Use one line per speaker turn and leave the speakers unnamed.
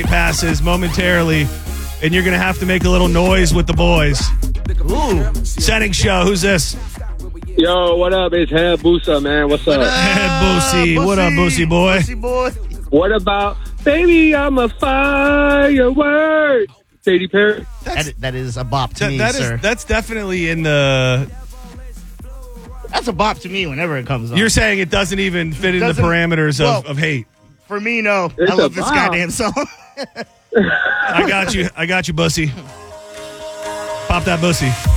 passes momentarily, and you're going to have to make a little noise with the boys.
Ooh.
Setting show. Who's this?
Yo, what up? It's Head Boosa, man. What's up?
Head Boosie. What up, Boosie boy?
Boosie boy.
What about Baby, I'm a firework? Katy Perry.
That is a bop to me, sir.
That's definitely in the...
That's a bop to me whenever it comes on.
You're saying it doesn't even fit in the
Doesn't-
parameters of hate.
For me, no.
It's
I love
a
this
bop.
goddamn song.
I got you, Bussy. Pop that Bussy.